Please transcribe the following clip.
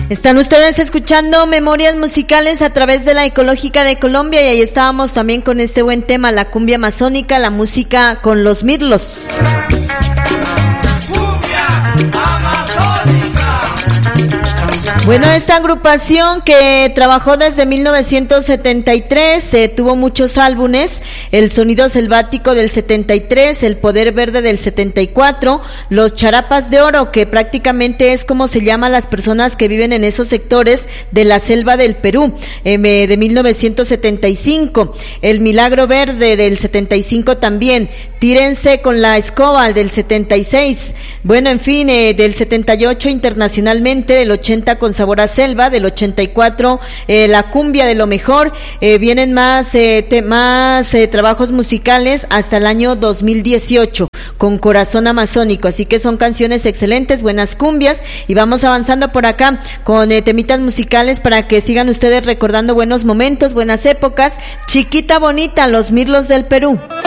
Están ustedes escuchando Memorias Musicales a través de la Ecológica de Colombia, y ahí estábamos también con este buen tema, la cumbia amazónica, la música con los mirlos. Bueno, esta agrupación que trabajó desde 1973, tuvo muchos álbumes: El Sonido Selvático del 73, El Poder Verde del 74, Los Charapas de Oro, que prácticamente es como se llama a las personas que viven en esos sectores de la selva del Perú, de 1975, El Milagro Verde del 75 también, Tírense con la Escoba del 76, bueno, en fin, del 78 Internacionalmente, del 80 Con Sabor a Selva, del 84 La Cumbia de lo Mejor, vienen más trabajos musicales hasta el año 2018 con Corazón Amazónico, así que son canciones excelentes, buenas cumbias, y vamos avanzando por acá con temitas musicales para que sigan ustedes recordando buenos momentos, buenas épocas. Chiquita Bonita, Los Mirlos del Perú.